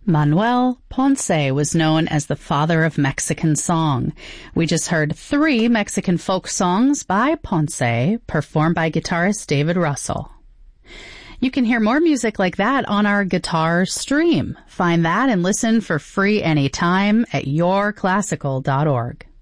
Manuel Ponce was known as the father of Mexican song. We just heard 3 Mexican folk songs by Ponce, performed by guitarist David Russell. You can hear more music like that on our guitar stream. Find that and listen for free anytime at yourclassical.org.